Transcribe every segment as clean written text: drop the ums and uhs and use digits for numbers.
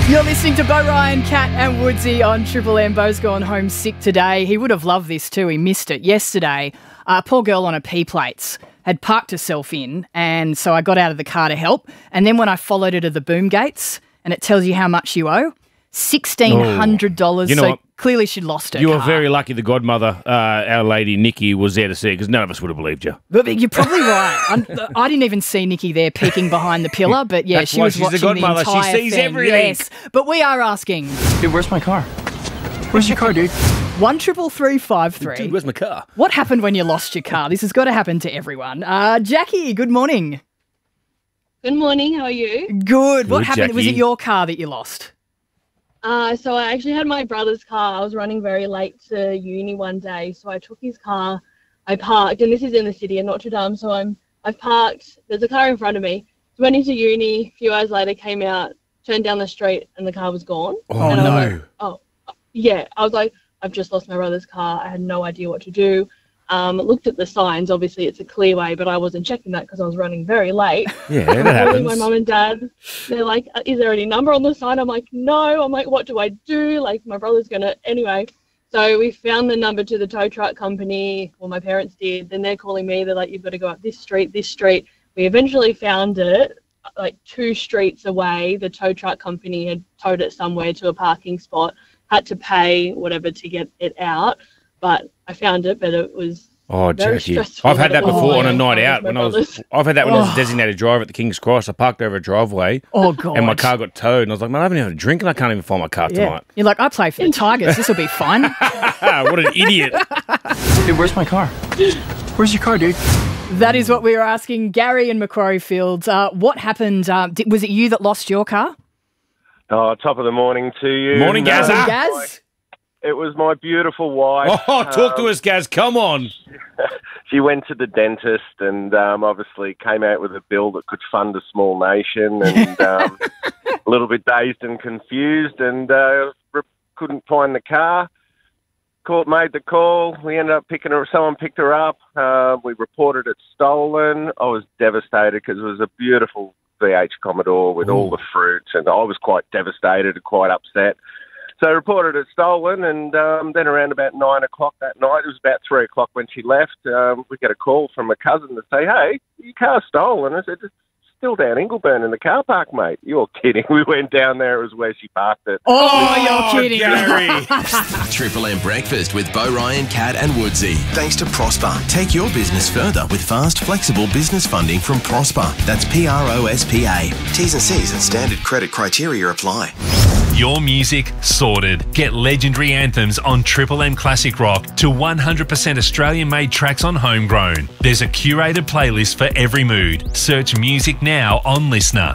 You're listening to Bo Ryan, Kat and Woodsy on Triple M. Bo's gone home sick today. He would have loved this too. He missed it. Yesterday, a poor girl on a P-plates had parked herself in, and so I got out of the car to help. And then when I followed her to the boom gates, and it tells you how much you owe, $1,600. You know so what? Clearly she'd lost her You were car. very lucky the godmother, our lady Nikki, was there to see it, because none of us would have believed you. But you're probably right. I didn't even see Nikki there peeking behind the pillar, but yeah, That's she why was she's the watching the godmother. She entire sees thing. everything. Yes, but we are asking. Dude, where's my car? Where's your car, dude? 133353. Dude, where's my car? What happened when you lost your car? This has got to happen to everyone. Jackie, good morning. Good morning, how are you? Good. What Good, happened? Was it Jackie. your car that you lost? So I actually had my brother's car. I was running very late to uni one day, so I took his car. I parked, and this is in the city of Notre Dame, so I've parked. There's a car in front of me. Went into uni. A few hours later, came out, turned down the street, and the car was gone. Oh, and I was no. like, oh, yeah. I was like, I've just lost my brother's car. I had no idea what to do. Looked at the signs. Obviously, it's a clear way, but I wasn't checking that because I was running very late. Yeah, that Calling my happens. mum and dad. They're like, is there any number on the sign? I'm like, no. I'm like, what do I do? Like, my brother's going to... Anyway, so we found the number to the tow truck company. Well, my parents did. Then they're calling me. They're like, you've got to go up this street, this street. We eventually found it, like 2 streets away. The tow truck company had towed it somewhere to a parking spot. Had to pay whatever to get it out. But I found it, but it was... Oh, very Jackie. stressful I've had that it was before on a my night out. brother's. I've had that when I was a designated driver at the King's Cross. I parked over a driveway Oh, God. and my car got towed. And I was like, man, I haven't even had a drink and I can't even find my car Yeah. tonight. You're like, I play for the Tigers. This will be fun. What an idiot. Dude, where's my car? Where's your car, dude? That is what we were asking Gary in Macquarie Fields. What happened? Was it you that lost your car? Oh, top of the morning to you. Morning, No, Gazza. Gaz? It was my beautiful wife. Oh, talk to us, Gaz. Come on. She went to the dentist and obviously came out with a bill that could fund a small nation and a little bit dazed and confused and couldn't find the car. Made the call. We ended up picking her. Someone picked her up. We reported it stolen. I was devastated because it was a beautiful VH Commodore with all the fruits, and I was quite devastated and quite upset. So I reported it stolen, and then around about 9 o'clock that night, it was about 3 o'clock when she left, we got a call from a cousin to say, hey, your car's stolen. I said, it's still down Ingleburn in the car park, mate. You're kidding. We went down there. It was where she parked it. Oh, you're kidding. Gary. Triple M Breakfast with Bo Ryan, Kat and Woodsy. Thanks to Prosper. Take your business further with fast, flexible business funding from Prosper. That's PROSPA. T's and C's and standard credit criteria apply. Your music sorted. Get legendary anthems on Triple M Classic Rock to 100% Australian-made tracks on Homegrown. There's a curated playlist for every mood. Search music now on Listener.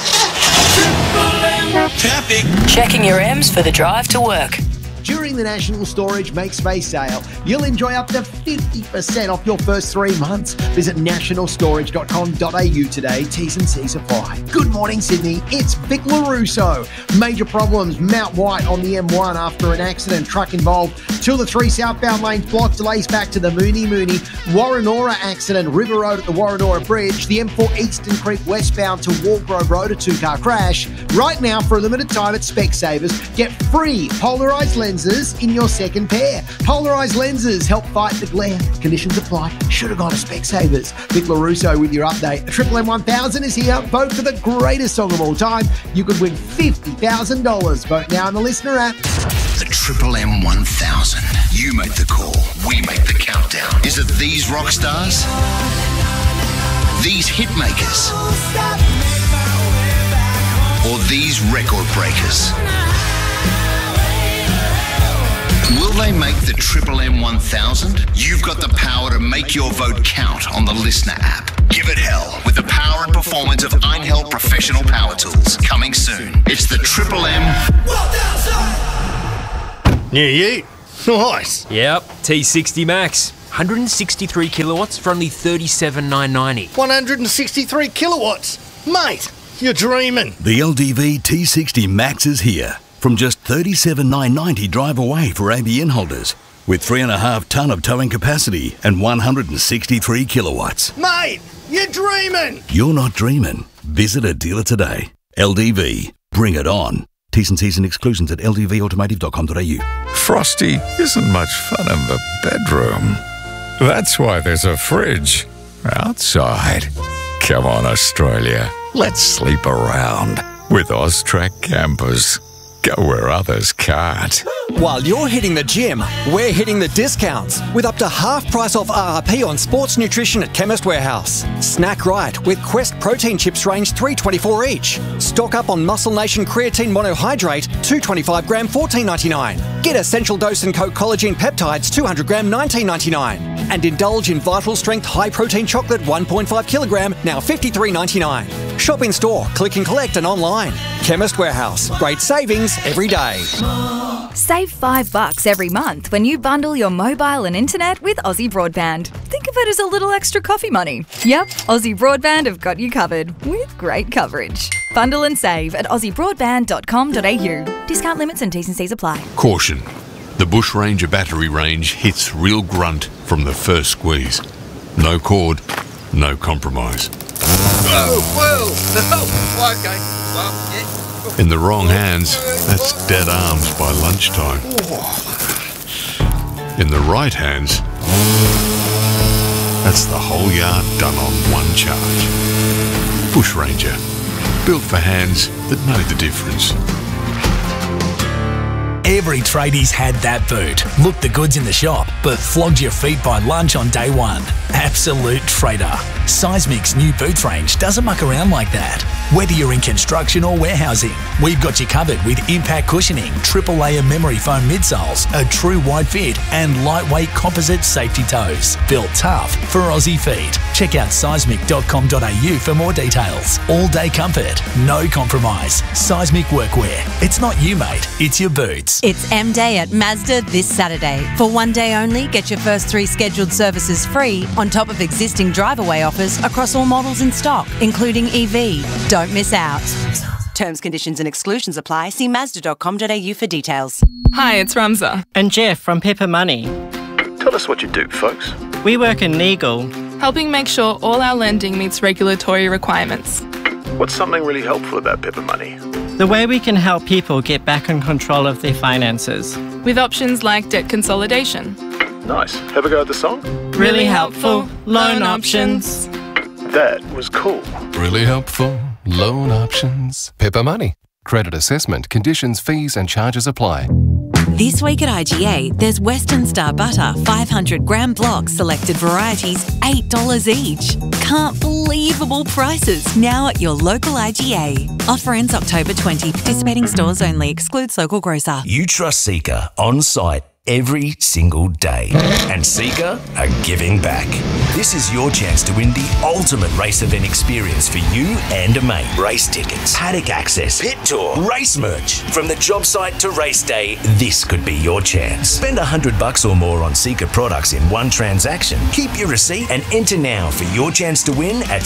Traffic. Checking your M's for the drive to work. During the National Storage Make Space sale, you'll enjoy up to 50% off your first 3 months. Visit nationalstorage.com.au today. T's and C's apply. Good morning, Sydney. It's Vic LaRusso. Major problems. Mount White on the M1 after an accident. Truck involved. 2 of the 3 southbound lanes blocked. Delays back to the Mooney. Warrenora accident. River Road at the Warrenora Bridge. The M4 Eastern Creek westbound to Walgrove Road. A 2-car crash. Right now, for a limited time at Specsavers, get free polarised lenses in your second pair. Polarised lenses help fight the glare. Conditions apply. Should have gone to Specsavers. Vic LaRusso with your update. The Triple M 1000 is here. Vote for the greatest song of all time. You could win $50,000. Vote now on the Listener app. The Triple M 1000. You make the call. We make the countdown. Is it these rock stars? These hit makers? Or these record breakers? Will they make the Triple M 1000? You've got the power to make your vote count on the Listener app. Give it hell with the power and performance of Einhell Professional Power Tools. Coming soon. It's the Triple M 1000. New year. Nice. Yep, T60 Max. 163 kilowatts for only $37,990. 163 kilowatts. Mate, you're dreaming. The LDV T60 Max is here. From just $37,990 drive away for ABN holders. With 3.5 tonne of towing capacity and 163 kilowatts. Mate, you're dreaming. You're not dreaming. Visit a dealer today. LDV. Bring it on. T's and C's and exclusions at ldvautomotive.com.au. Frosty isn't much fun in the bedroom. That's why there's a fridge outside. Come on, Australia. Let's sleep around with Austrac campers. Go where others can't. While you're hitting the gym, we're hitting the discounts with up to half price off RRP on sports nutrition at Chemist Warehouse. Snack right with Quest protein chips range $3.24 each. Stock up on Muscle Nation creatine monohydrate 225 gram $14.99. Get Essential Dose and Co collagen peptides 200 gram $19.99. And indulge in Vital Strength high protein chocolate 1.5 kilogram now $53.99. Shop in store, click and collect and online. Chemist Warehouse. Great savings every day. Save $5 every month when you bundle your mobile and internet with Aussie Broadband. Think of it as a little extra coffee money. Yep, Aussie Broadband have got you covered with great coverage. Bundle and save at aussiebroadband.com.au. Discount limits and T's and C's apply. Caution. The Bush Ranger battery range hits real grunt from the first squeeze. No cord, no compromise. Oh, well, no, okay. Well, yeah. In the wrong hands, that's dead arms by lunchtime. In the right hands, that's the whole yard done on one charge. Bush Ranger, built for hands that know the difference. Every tradie's had that boot. Looked the goods in the shop, but flogged your feet by lunch on day one. Absolute traitor. Seismic's new boots range doesn't muck around like that. Whether you're in construction or warehousing, we've got you covered with impact cushioning, triple layer memory foam midsoles, a true wide fit, and lightweight composite safety toes. Built tough for Aussie feet. Check out seismic.com.au for more details. All day comfort, no compromise. Seismic workwear. It's not you, mate. It's your boots. It's M Day at Mazda this Saturday. For one day only, get your first 3 scheduled services free on top of existing drive-away offers across all models in stock, including EV. Don't miss out. Terms, conditions and exclusions apply. See Mazda.com.au for details. Hi, it's Ramza. And Jeff from Pepper Money. Tell us what you do, folks. We work in legal, helping make sure all our lending meets regulatory requirements. What's something really helpful about Pepper Money? the way we can help people get back in control of their finances. With options like debt consolidation. Nice. Have a go at the song? Really helpful. Loan options. That was cool. Really helpful. Loan options. Pepper Money. Credit assessment, conditions, fees and charges apply. This week at IGA, there's Western Star Butter 500 gram blocks, selected varieties, $8 each. Can't believable prices now at your local IGA. Offer ends October 20. Participating stores only. Excludes local grocer. You trust Seeker on site every single day. And Seeker are giving back. This is your chance to win the ultimate race event experience for you and a mate. Race tickets, paddock access, pit tour, race merch. From the job site to race day, this could be your chance. Spend $100 or more on Seeker products in one transaction. Keep your receipt and enter now for your chance to win at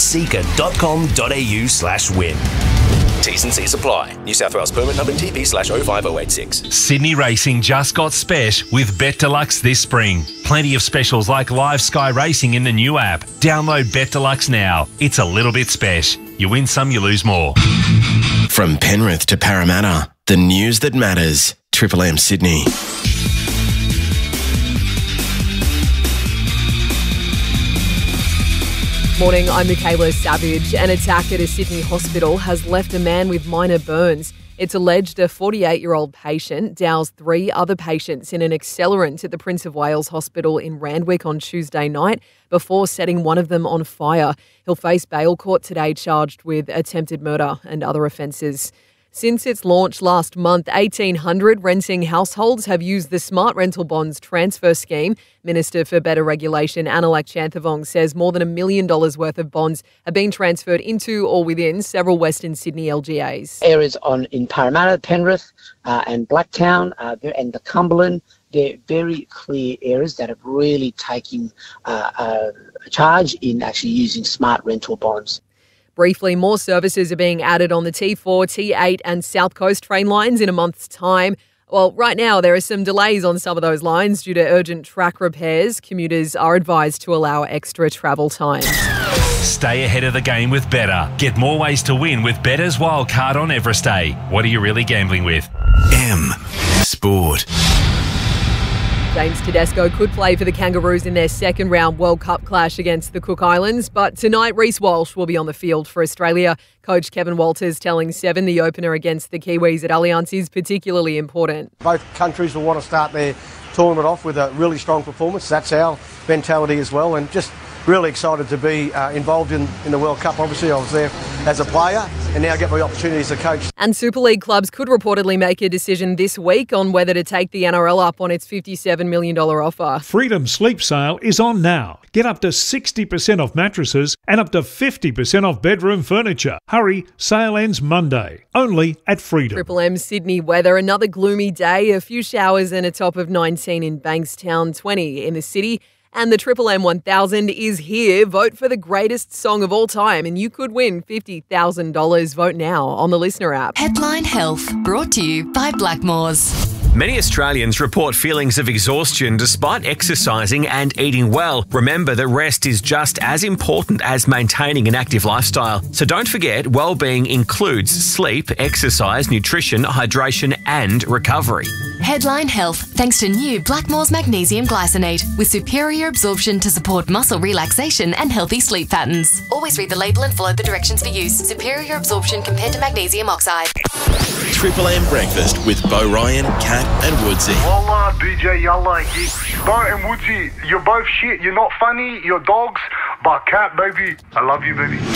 seeker.com.au/win. T's and C's apply. New South Wales permit number TP/05086. Sydney Racing just got spesh with Bet Deluxe this spring. Plenty of specials like live Sky Racing in the new app. Download Bet Deluxe now. It's a little bit spesh. You win some, you lose more. From Penrith to Parramatta, the news that matters. Triple M Sydney. Morning, I'm Michaela Savage. An attack at a Sydney hospital has left a man with minor burns. It's alleged a 48-year-old patient doused 3 other patients in an accelerant at the Prince of Wales Hospital in Randwick on Tuesday night before setting one of them on fire. He'll face bail court today, charged with attempted murder and other offences. Since its launch last month, 1,800 renting households have used the Smart Rental Bonds transfer scheme. Minister for Better Regulation, Analak Chanthavong, says more than $1 million worth of bonds have been transferred into or within several Western Sydney LGAs. Areas in Parramatta, Penrith and Blacktown and the Cumberland, they're very clear areas that have really taken a charge in actually using Smart Rental Bonds. Briefly, more services are being added on the T4, T8 and South Coast train lines in a month's time. Well, right now there are some delays on some of those lines due to urgent track repairs. Commuters are advised to allow extra travel time. Stay ahead of the game with Betr. Get more ways to win with Better's Wildcard on Everest Day. What are you really gambling with? M Sport. James Tedesco could play for the Kangaroos in their second round World Cup clash against the Cook Islands, but tonight Reece Walsh will be on the field for Australia. Coach Kevin Walters telling Seven the opener against the Kiwis at Allianz is particularly important. Both countries will want to start their tournament off with a really strong performance. That's our mentality as well, and just really excited to be involved in the World Cup. Obviously, I was there as a player and now get my opportunity as a coach. And Super League clubs could reportedly make a decision this week on whether to take the NRL up on its $57 million offer. Freedom Sleep Sale is on now. Get up to 60% off mattresses and up to 50% off bedroom furniture. Hurry, sale ends Monday. Only at Freedom. Triple M Sydney weather, another gloomy day, a few showers and a top of 19 in Bankstown, 20 in the city. And the Triple M 1000 is here. Vote for the greatest song of all time and you could win $50,000. Vote now on the Listener app. Headline Health, brought to you by Blackmores. Many Australians report feelings of exhaustion despite exercising and eating well. Remember that rest is just as important as maintaining an active lifestyle. So don't forget, well-being includes sleep, exercise, nutrition, hydration and recovery. Headline Health, thanks to new Blackmores Magnesium Glycinate with superior absorption to support muscle relaxation and healthy sleep patterns. Always read the label and follow the directions for use. Superior absorption compared to magnesium oxide. Triple M Breakfast with Bo Ryan, Kat and Woodsy. Wallah, BJ, yallah, Bo and Woodsy, you're both shit. You're not funny, you're dogs, but Kat, baby, I love you, baby.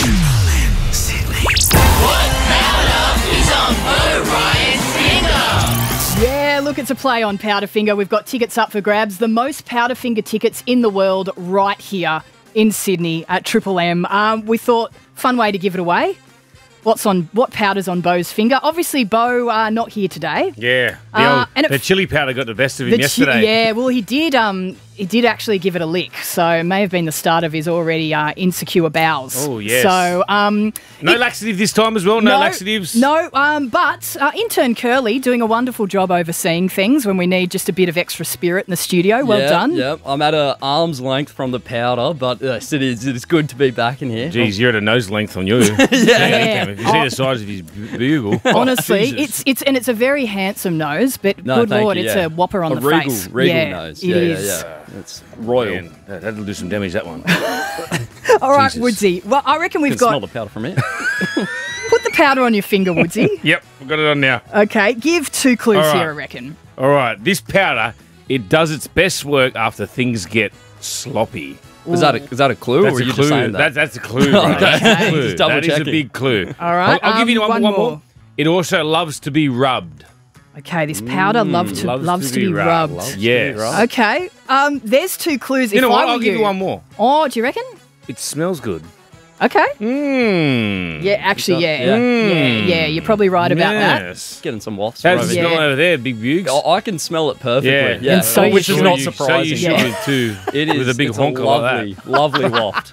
What powder is on Bo Ryan's finger? Yeah, look, it's a play on Powderfinger. We've got tickets up for grabs. The most Powderfinger tickets in the world right here in Sydney at Triple M. We thought, fun way to give it away. What powder's on Bo's finger? Obviously, Bo not here today. Yeah, the chili powder got the best of him yesterday. Yeah, well, he did actually give it a lick, so it may have been the start of his already insecure bowels. Oh, yes. So, no laxative this time as well? No laxatives? No, but intern Curly doing a wonderful job overseeing things when we need just a bit of extra spirit in the studio. Well done. Yeah, I'm at an arm's length from the powder, but it is good to be back in here. Geez, you're at a nose length on you. Yeah. If you see the size of his bugle. Honestly, it's a very handsome nose, but good Lord, it's a whopper on the face. Regal nose. Yeah. It's royal. Man, that'll do some damage, that one. All right, Woodsy. Well, I reckon we've got... smell the powder from here. Put the powder on your finger, Woodsy. Yep, I've got it on now. Okay, give 2 clues here, I reckon. All right, this powder, it does its best work after things get sloppy. Is that a clue? That's or are a you clue. Just saying that? That's a clue. Right? Okay. That's a clue. Just double that is a checking. big clue. All right. I'll give you one more. It also loves to be rubbed. Okay, this powder loves to be rubbed. Yes. Okay, there's 2 clues. You know what? I'll give you one more. Oh, do you reckon? It smells good. Okay. Mmm. Yeah, actually, yeah, you're probably right about that. Getting some wafts. How's it smell over there, Big Bugs? I can smell it perfectly. Yeah. And so which is not surprising. So you should too. It is. With a big honker like that. Lovely waft.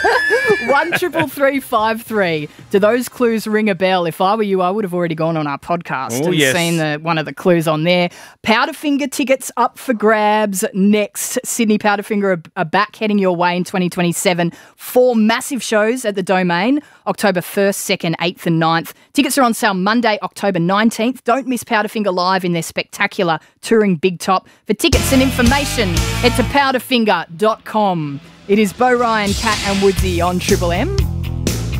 13353. Do those clues ring a bell? If I were you, I would have already gone on our podcast and seen one of the clues on there. Powderfinger tickets up for grabs next. Sydney Powderfinger are back heading your way in 2027. 4 massive shows at the Domain, October 1st, 2nd, 8th and 9th. Tickets are on sale Monday, October 19th. Don't miss Powderfinger live in their spectacular touring Big Top. For tickets and information, head to powderfinger.com. It is Bo Ryan, Kat and Woodsy on Triple M.